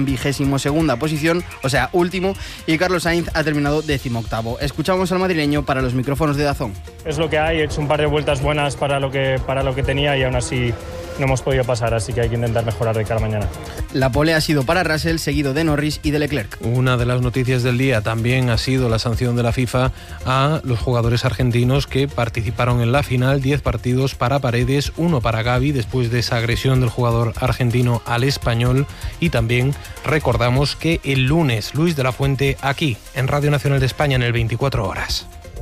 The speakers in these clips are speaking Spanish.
22ª posición, o sea, último, y Carlos Sainz ha terminado 18º. Escuchamos al madrileño para los micrófonos de DAZN. Es lo que hay, he hecho un par de vueltas buenas para lo que tenía y aún así no hemos podido pasar, así que hay que intentar mejorar de cara a mañana. La pole ha sido para Russell, seguido de Norris y de Leclerc. Una de las noticias del día también ha sido la sanción de la FIFA a los jugadores argentinos que participaron en la final. 10 partidos para Paredes, 1 para Gavi, después de esa agresión del jugador argentino al español. Y también recordamos que el lunes, Luis de la Fuente, aquí, en Radio Nacional de España, en el 24 Horas.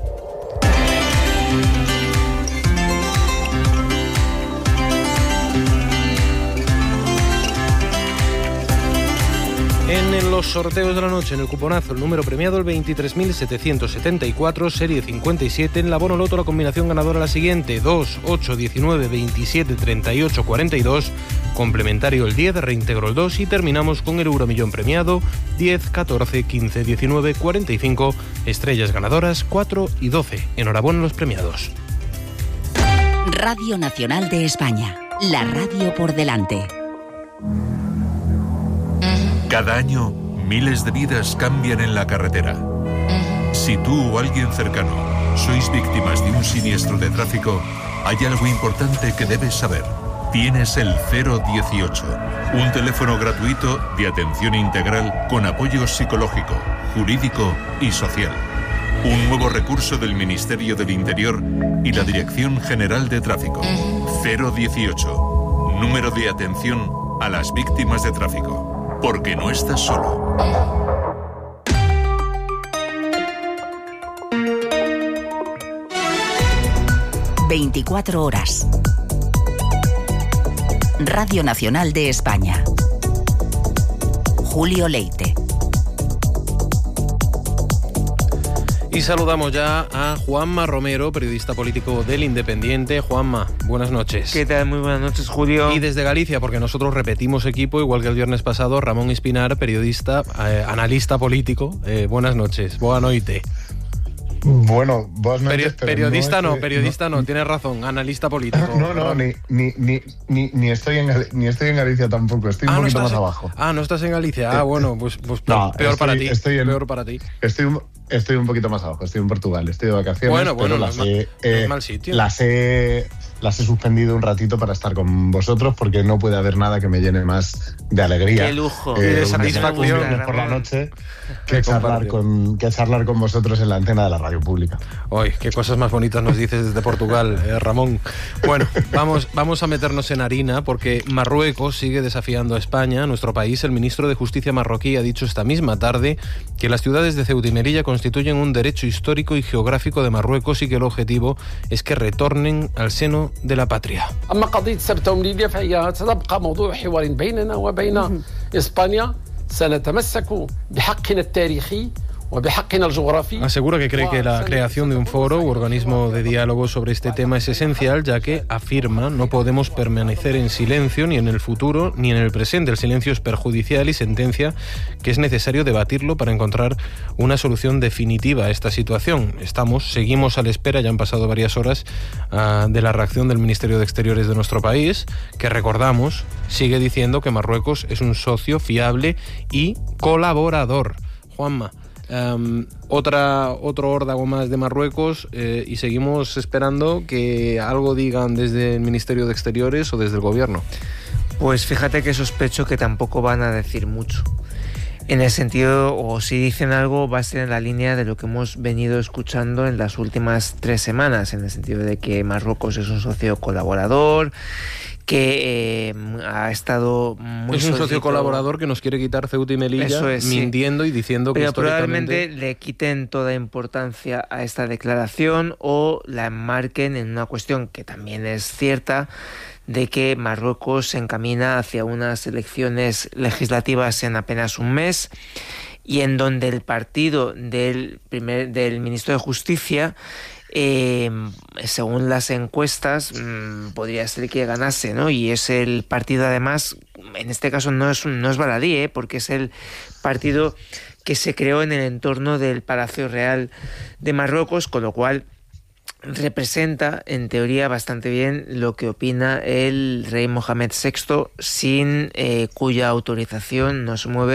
En los sorteos de la noche, en el cuponazo, el número premiado, el 23.774, serie 57. En la Bono Loto, la combinación ganadora la siguiente: 2, 8, 19, 27, 38, 42. Complementario el 10, reintegro el 2 y terminamos con el Euromillón premiado: 10, 14, 15, 19, 45. Estrellas ganadoras 4 y 12. Enhorabuena a los premiados. Radio Nacional de España. La radio por delante. Cada año, miles de vidas cambian en la carretera. Si tú o alguien cercano sois víctimas de un siniestro de tráfico, hay algo importante que debes saber. Tienes el 018, un teléfono gratuito de atención integral con apoyo psicológico, jurídico y social. Un nuevo recurso del Ministerio del Interior y la Dirección General de Tráfico. 018, número de atención a las víctimas de tráfico. Porque no estás solo. 24 horas. Radio Nacional de España. Julio Leite. Y saludamos ya a Juanma Romero, periodista político del Independiente. Juanma, buenas noches. ¿Qué tal? Muy buenas noches, Julio. Y desde Galicia, porque nosotros repetimos equipo, igual que el viernes pasado, Ramón Espinar, periodista, analista político. Buenas noches, boa noite. Bueno, buenas noches. Periodista no, tienes razón, analista político. No, ni estoy en Galicia tampoco, estoy un poquito más abajo. No estás en Galicia, bueno, pues peor para ti. Peor para ti. Estoy un poquito más abajo, estoy en Portugal, estoy de vacaciones. Bueno, no es mal sitio. Las he suspendido un ratito para estar con vosotros porque no puede haber nada que me llene más de alegría. ¡Qué lujo! De satisfacción. Por la noche que charlar con vosotros en la antena de la radio pública. Uy, qué cosas más bonitas nos dices desde Portugal, Ramón. Bueno, vamos a meternos en harina porque Marruecos sigue desafiando a España, nuestro país. El ministro de Justicia marroquí ha dicho esta misma tarde que las ciudades de Ceuta y Melilla constituyen un derecho histórico y geográfico de Marruecos y que el objetivo es que retornen al seno de la patria. أما قضية سبتة ومليلية فهي ستبقى موضوع حوار بيننا وبين إسبانيا سنتمسك بحقنا التاريخي. Asegura que cree que la creación de un foro u organismo de diálogo sobre este tema es esencial, ya que, afirma, no podemos permanecer en silencio ni en el futuro ni en el presente. El silencio es perjudicial y sentencia que es necesario debatirlo para encontrar una solución definitiva a esta situación. Seguimos a la espera, ya han pasado varias horas, de la reacción del Ministerio de Exteriores de nuestro país, que recordamos, sigue diciendo que Marruecos es un socio fiable y colaborador. Juanma, otro órdago más de Marruecos y seguimos esperando que algo digan desde el Ministerio de Exteriores o desde el Gobierno. Pues fíjate que sospecho que tampoco van a decir mucho. En el sentido, o si dicen algo, va a ser en la línea de lo que hemos venido escuchando en las últimas 3 semanas, en el sentido de que Marruecos es un socio colaborador, que ha estado muy... Es un socio colaborador que nos quiere quitar Ceuta y Melilla, mintiendo y diciendo que probablemente le quiten toda importancia a esta declaración o la enmarquen en una cuestión que también es cierta, de que Marruecos se encamina hacia unas elecciones legislativas en apenas un mes y en donde el partido del ministro de Justicia, según las encuestas, podría ser que ganase, ¿no? Y es el partido, además, en este caso no es baladí, porque es el partido que se creó en el entorno del Palacio Real de Marruecos, con lo cual representa, en teoría, bastante bien lo que opina el rey Mohamed VI, sin cuya autorización no se mueve